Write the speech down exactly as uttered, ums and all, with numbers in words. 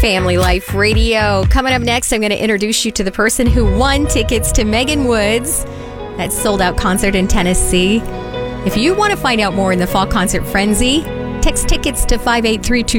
Family Life Radio. Coming up next, I'm going to introduce you to the person who won tickets to Megan Wood's that sold-out concert in Tennessee. If you want to find out more in the Fall Concert Frenzy, text tickets to five eight three two